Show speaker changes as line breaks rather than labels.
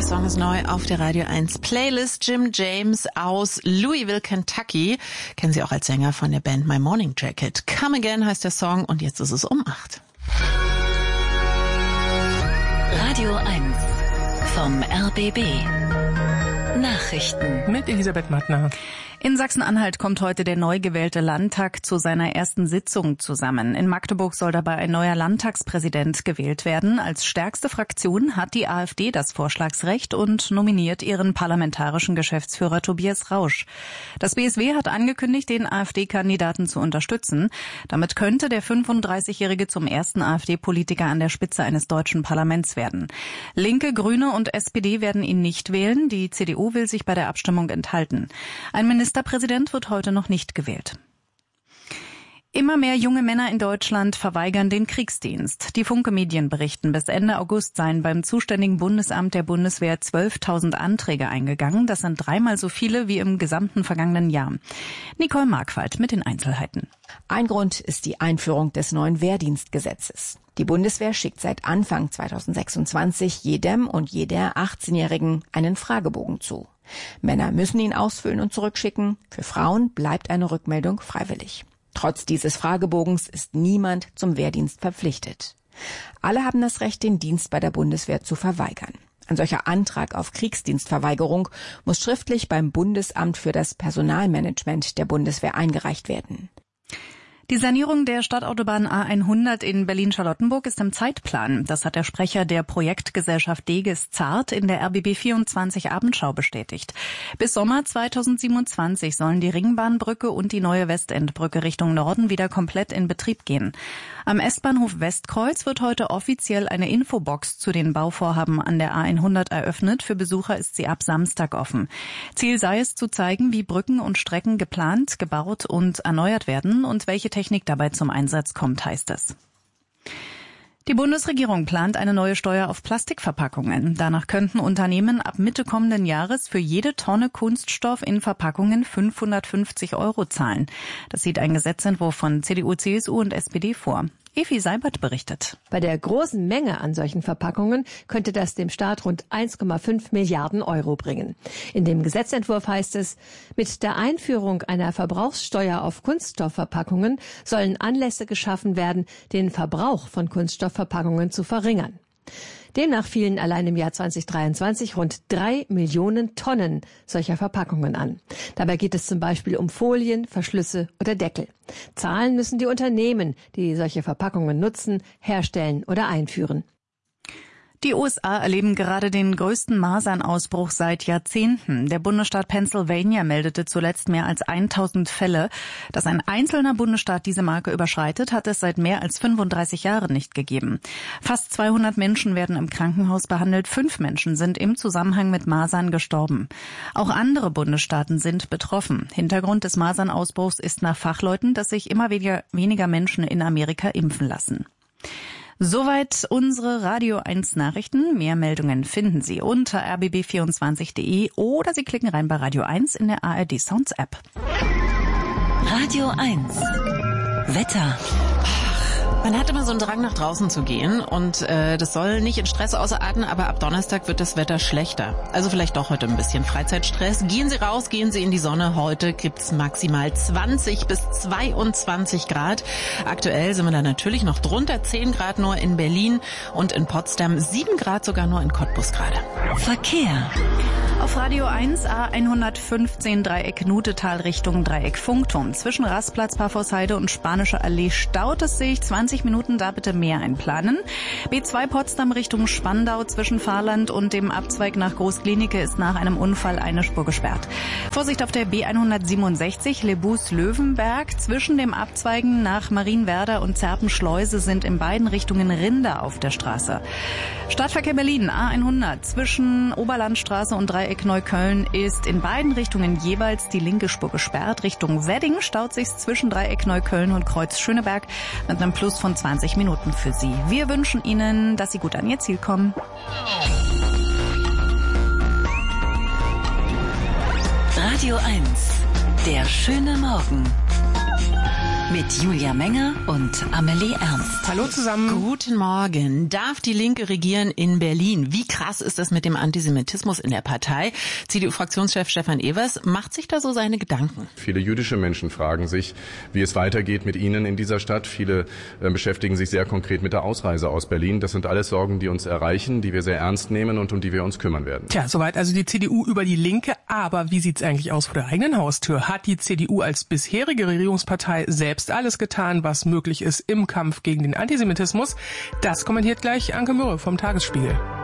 Song ist neu auf der Radio 1 Playlist. Jim James aus Louisville, Kentucky. Kennen Sie auch als Sänger von der Band My Morning Jacket. Come Again heißt der Song und jetzt ist es um 8.
Radio 1 vom RBB. Nachrichten
mit Elisabeth Mattner.
In Sachsen-Anhalt kommt heute der neu gewählte Landtag zu seiner ersten Sitzung zusammen. In Magdeburg soll dabei ein neuer Landtagspräsident gewählt werden. Als stärkste Fraktion hat die AfD das Vorschlagsrecht und nominiert ihren parlamentarischen Geschäftsführer Tobias Rausch. Das BSW hat angekündigt, den AfD-Kandidaten zu unterstützen. Damit könnte der 35-Jährige zum ersten AfD-Politiker an der Spitze eines deutschen Parlaments werden. Linke, Grüne und SPD werden ihn nicht wählen. Die CDU will sich bei der Abstimmung enthalten. Ein Ministerpräsident wird heute noch nicht gewählt. Immer mehr junge Männer in Deutschland verweigern den Kriegsdienst. Die Funke-Medien berichten, bis Ende August seien beim zuständigen Bundesamt der Bundeswehr 12.000 Anträge eingegangen. Das sind 3-mal so viele wie im gesamten vergangenen Jahr. Nicole Markwald mit den Einzelheiten.
Ein Grund ist die Einführung des neuen Wehrdienstgesetzes. Die Bundeswehr schickt seit Anfang 2026 jedem und jeder 18-Jährigen einen Fragebogen zu. Männer müssen ihn ausfüllen und zurückschicken. Für Frauen bleibt eine Rückmeldung freiwillig. Trotz dieses Fragebogens ist niemand zum Wehrdienst verpflichtet. Alle haben das Recht, den Dienst bei der Bundeswehr zu verweigern. Ein solcher Antrag auf Kriegsdienstverweigerung muss schriftlich beim Bundesamt für das Personalmanagement der Bundeswehr eingereicht werden.
Die Sanierung der Stadtautobahn A100 in Berlin-Charlottenburg ist im Zeitplan. Das hat der Sprecher der Projektgesellschaft Deges Zart in der RBB24 Abendschau bestätigt. Bis Sommer 2027 sollen die Ringbahnbrücke und die neue Westendbrücke Richtung Norden wieder komplett in Betrieb gehen. Am S-Bahnhof Westkreuz wird heute offiziell eine Infobox zu den Bauvorhaben an der A100 eröffnet. Für Besucher ist sie ab Samstag offen. Ziel sei es, zu zeigen, wie Brücken und Strecken geplant, gebaut und erneuert werden und welche Technik dabei zum Einsatz kommt, heißt es. Die Bundesregierung plant eine neue Steuer auf Plastikverpackungen. Danach könnten Unternehmen ab Mitte kommenden Jahres für jede Tonne Kunststoff in Verpackungen 550 € zahlen. Das sieht ein Gesetzentwurf von CDU, CSU und SPD vor. Evi Seibert berichtet.
Bei der großen Menge an solchen Verpackungen könnte das dem Staat rund 1,5 Milliarden € bringen. In dem Gesetzentwurf heißt es, mit der Einführung einer Verbrauchssteuer auf Kunststoffverpackungen sollen Anlässe geschaffen werden, den Verbrauch von Kunststoffverpackungen zu verringern. Demnach fielen allein im Jahr 2023 rund 3 Millionen Tonnen solcher Verpackungen an. Dabei geht es zum Beispiel um Folien, Verschlüsse oder Deckel. Zahlen müssen die Unternehmen, die solche Verpackungen nutzen, herstellen oder einführen.
Die USA erleben gerade den größten Masernausbruch seit Jahrzehnten. Der Bundesstaat Pennsylvania meldete zuletzt mehr als 1000 Fälle. Dass ein einzelner Bundesstaat diese Marke überschreitet, hat es seit mehr als 35 Jahren nicht gegeben. Fast 200 Menschen werden im Krankenhaus behandelt. 5 Menschen sind im Zusammenhang mit Masern gestorben. Auch andere Bundesstaaten sind betroffen. Hintergrund des Masernausbruchs ist nach Fachleuten, dass sich immer weniger Menschen in Amerika impfen lassen. Soweit unsere Radio 1 Nachrichten. Mehr Meldungen finden Sie unter rbb24.de oder Sie klicken rein bei Radio 1 in der ARD Sounds App.
Radio 1 Wetter.
Man hat immer so einen Drang, nach draußen zu gehen und das soll nicht in Stress ausarten, aber ab Donnerstag wird das Wetter schlechter. Also vielleicht doch heute ein bisschen Freizeitstress. Gehen Sie raus, gehen Sie in die Sonne. Heute gibt's maximal 20 bis 22 Grad. Aktuell sind wir da natürlich noch drunter, 10 Grad nur in Berlin und in Potsdam, 7 Grad sogar nur in Cottbus gerade.
Verkehr.
Auf Radio 1 A115 Dreieck Nutetal Richtung Dreieck Funkturm. Zwischen Rastplatz, Paforsheide und Spanische Allee staut es sich. 20 Minuten, da bitte mehr einplanen. B2 Potsdam Richtung Spandau zwischen Fahrland und dem Abzweig nach Großklinike ist nach einem Unfall eine Spur gesperrt. Vorsicht auf der B167 Lebus-Löwenberg. Zwischen dem Abzweigen nach Marienwerder und Zerpenschleuse sind in beiden Richtungen Rinder auf der Straße. Stadtverkehr Berlin A100 zwischen Oberlandstraße und Dreieck Neukölln ist in beiden Richtungen jeweils die linke Spur gesperrt. Richtung Wedding staut sich zwischen Dreieck Neukölln und Kreuz Schöneberg mit einem Plus von 20 Minuten für Sie. Wir wünschen Ihnen, dass Sie gut an Ihr Ziel kommen.
Radio 1, der schöne Morgen. mit Julia Menger und Amelie Ernst.
Hallo zusammen.
Guten Morgen. Darf die Linke regieren in Berlin? Wie krass ist das mit dem Antisemitismus in der Partei? CDU-Fraktionschef Stefan Evers macht sich da so seine Gedanken.
Viele jüdische Menschen fragen sich, wie es weitergeht mit ihnen in dieser Stadt. Viele beschäftigen sich sehr konkret mit der Ausreise aus Berlin. Das sind alles Sorgen, die uns erreichen, die wir sehr ernst nehmen und um die wir uns kümmern werden.
Tja, soweit also die CDU über die Linke. Aber wie sieht's eigentlich aus vor der eigenen Haustür? Hat die CDU als bisherige Regierungspartei selbst alles getan, was möglich ist im Kampf gegen den Antisemitismus? Das kommentiert gleich Anke Mürre vom Tagesspiegel.